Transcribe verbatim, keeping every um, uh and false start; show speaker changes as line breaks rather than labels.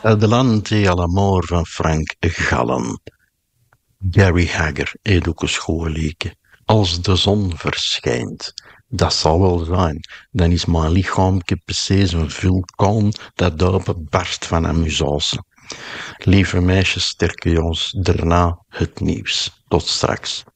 Adelante al amor van Frank Gallen. Gary Hagger heeft ook een schooleken. Als de zon verschijnt, dat zal wel zijn, dan is mijn lichaampje precies een vulkaan dat open barst van amusance. Lieve meisjes, sterke jongens, daarna het nieuws. Tot straks.